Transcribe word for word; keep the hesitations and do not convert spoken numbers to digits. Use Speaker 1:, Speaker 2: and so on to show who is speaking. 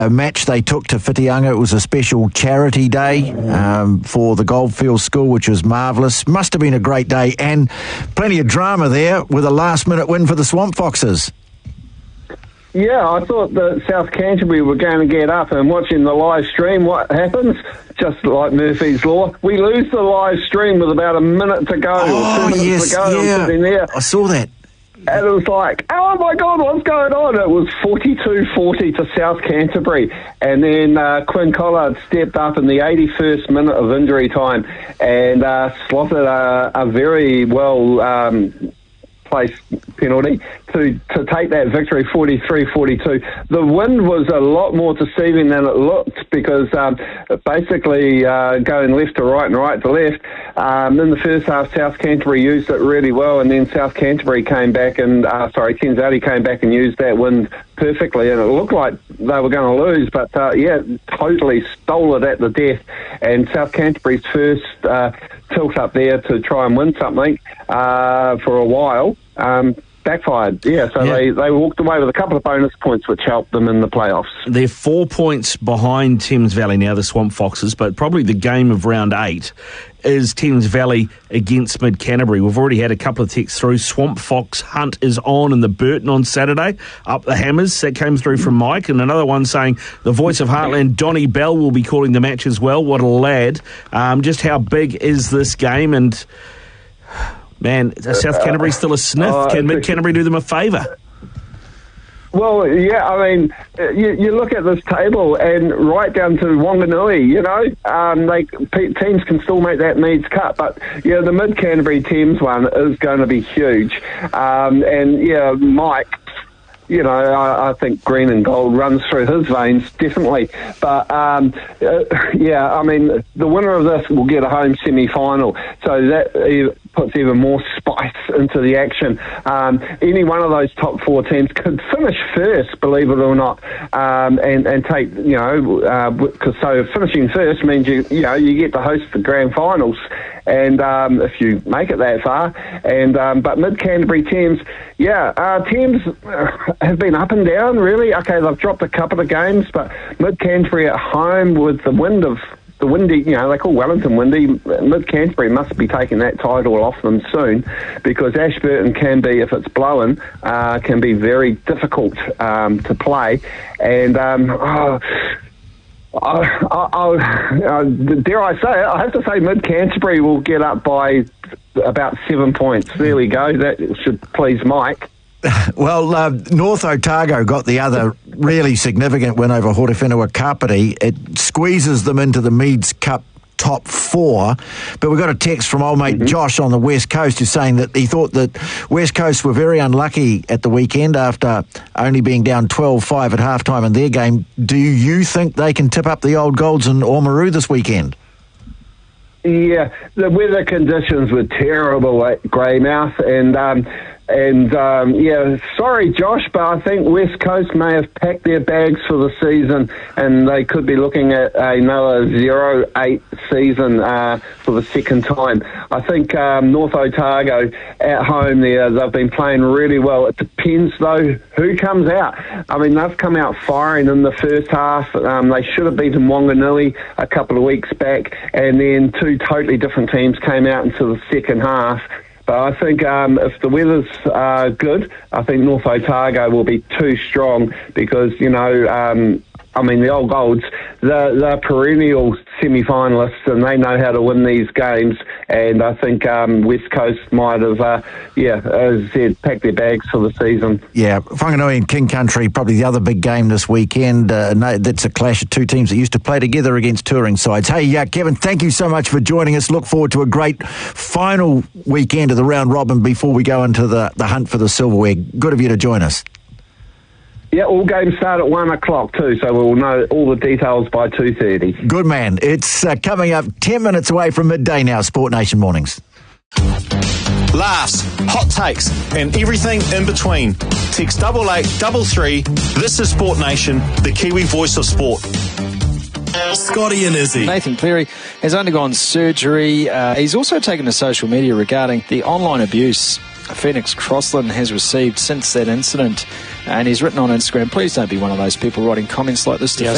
Speaker 1: a match they took to Whitianga. It was a special charity day um, for the Goldfields School, which was marvellous. Must have been a great day, and plenty of drama there with a last-minute win for the Swamp Foxes.
Speaker 2: Yeah, I thought that South Canterbury were going to get up, and watching the live stream, what happens? Just like Murphy's Law, we lose the live stream with about a minute to go,
Speaker 1: oh,
Speaker 2: or two minutes
Speaker 1: yes,
Speaker 2: to go.
Speaker 1: yeah.
Speaker 2: I'm sitting there.
Speaker 1: I saw that.
Speaker 2: And it was like, oh my God, what's going on? It was forty-two forty to South Canterbury. And then uh, Quinn Collard stepped up in the eighty-first minute of injury time and uh, slotted a, a very well um, placed penalty to, to take that victory forty-three forty-two. The wind was a lot more deceiving than it looked because um, basically uh, going left to right and right to left. Um, in the first half, South Canterbury used it really well, and then South Canterbury came back and, uh, sorry, Kenzati came back and used that wind perfectly, and it looked like they were going to lose, but uh, yeah, totally stole it at the death. And South Canterbury's first uh, tilt up there to try and win something uh, for a while um, backfired. Yeah, so yeah. They, they walked away with a couple of bonus points which helped them in the playoffs.
Speaker 3: They're four points behind Thames Valley now, the Swamp Foxes, but probably the game of round eight is Thames Valley against Mid Canterbury. We've already had a couple of texts through. Swamp Fox hunt is on in the Burton on Saturday. Up the Hammers. That came through from Mike. And another one saying the voice of Heartland, Donnie Bell, will be calling the match as well. What a lad. Um, just how big is this game? And, man, South Canterbury still a sniff.
Speaker 2: Uh,
Speaker 3: Can Mid Canterbury do them a favour?
Speaker 2: Well, yeah, I mean, you, you look at this table and right down to Wanganui, you know, um, they, pe- teams can still make that Meads cut, but, yeah, the Mid-Canterbury Thames one is going to be huge. Um, and, yeah, Mike, you know, I, I think green and gold runs through his veins, definitely. But, um, uh, yeah, I mean, the winner of this will get a home semi-final, so that uh, puts even more spice into the action. Um, any one of those top four teams could finish first, believe it or not, um, and, and take, you know, uh, cause so finishing first means you, you know, you get to host the grand finals. And um, if you make it that far, and um, but Mid-Canterbury Thames, yeah, uh, Thames have been up and down, really. Okay, they've dropped a couple of games, but Mid-Canterbury at home with the wind of the windy, you know, they call Wellington windy. Mid-Canterbury must be taking that title off them soon, because Ashburton can be, if it's blowing, uh, can be very difficult um, to play. And um, oh, I, I, I, uh, dare I say it, I have to say Mid-Canterbury will get up by about seven points. There we go. That should please Mike.
Speaker 1: Well, uh, North Otago got the other really significant win over Horowhenua Kapiti. It squeezes them into the Meads Cup top four, but we got a text from old mate mm-hmm. Josh on the West Coast who's saying that he thought that West Coast were very unlucky at the weekend after only being down twelve five at halftime in their game. Do you think they can tip up the old Golds in Oamaru this weekend?
Speaker 2: Yeah, the weather conditions were terrible at Greymouth, and um, and um, yeah, sorry Josh, but I think West Coast may have packed their bags for the season, and they could be looking at another zero eight season uh, for the second time. I think um, North Otago at home there, they've been playing really well. It depends though who comes out. I mean, they've come out firing in the first half. Um, they should have beaten Wanganui a couple of weeks back, and then two totally different teams came out into the second half. But I think um, if the weather's uh, good, I think North Otago will be too strong because, you know, um, I mean, the old Golds, they're, they're perennial semi-finalists and they know how to win these games. And I think um, West Coast might have, uh, yeah, as I said, packed their bags for the season.
Speaker 1: Yeah, Whanganui and King Country, probably the other big game this weekend. Uh, no, that's a clash of two teams that used to play together against touring sides. Hey, uh, Kevin, thank you so much for joining us. Look forward to a great final weekend of the round robin before we go into the, the hunt for the silverware. Good of you to join us.
Speaker 2: Yeah, all games start at one o'clock too, so we'll know all the details by two thirty.
Speaker 1: Good man. It's uh, coming up ten minutes away from midday now, Sport Nation Mornings.
Speaker 4: Laughs, hot takes, and everything in between. Text double eight double three. This is Sport Nation, the Kiwi voice of sport. Scotty and Izzy.
Speaker 5: Nathan Cleary has undergone surgery. Uh, he's also taken to social media regarding the online abuse Phoenix Crossland has received since that incident, and he's written on Instagram, please don't be one of those people writing comments like this to
Speaker 3: yeah,